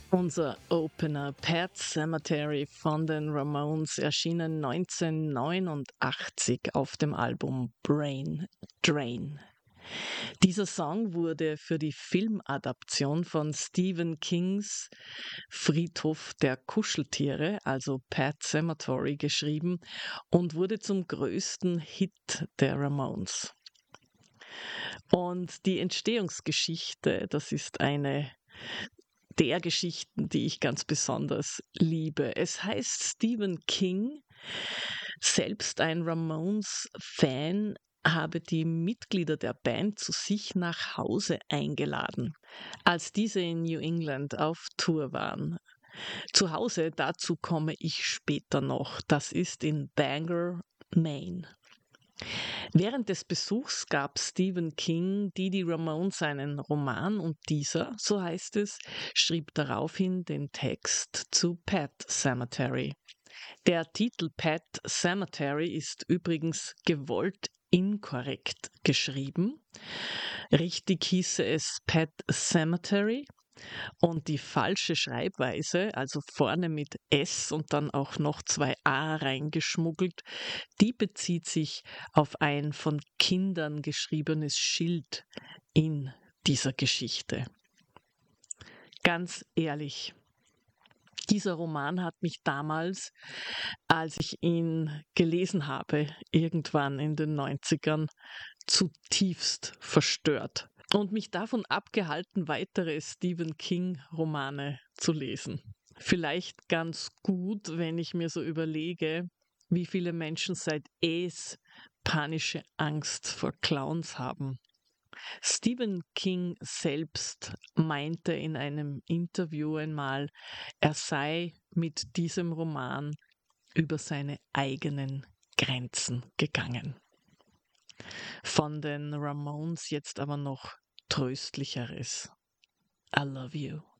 Unser Opener Pet Sematary von den Ramones erschienen 1989 auf dem Album Brain Drain. Dieser Song wurde für die Filmadaption von Stephen Kings Friedhof der Kuscheltiere, also Pet Sematary, geschrieben und wurde zum größten Hit der Ramones. Und die Entstehungsgeschichte, das ist eine der Geschichten, die ich ganz besonders liebe. Es heißt, Stephen King, selbst ein Ramones-Fan, habe die Mitglieder der Band zu sich nach Hause eingeladen, als diese in New England auf Tour waren. Zu Hause, dazu komme ich später noch. Das ist in Bangor, Maine. Während des Besuchs gab Stephen King Dee Ramones einen Roman und dieser, so heißt es, schrieb daraufhin den Text zu Pet Sematary. Der Titel Pet Sematary ist übrigens gewollt inkorrekt geschrieben. Richtig hieße es Pet Sematary. Und die falsche Schreibweise, also vorne mit S und dann auch noch 2 A reingeschmuggelt, die bezieht sich auf ein von Kindern geschriebenes Schild in dieser Geschichte. Ganz ehrlich, dieser Roman hat mich damals, als ich ihn gelesen habe, irgendwann in den 90ern, zutiefst verstört und mich davon abgehalten, weitere Stephen King-Romane zu lesen. Vielleicht ganz gut, wenn ich mir so überlege, wie viele Menschen seit Es panische Angst vor Clowns haben. Stephen King selbst meinte in einem Interview einmal, er sei mit diesem Roman über seine eigenen Grenzen gegangen. Von den Ramones jetzt aber noch Tröstlicheres. I love you.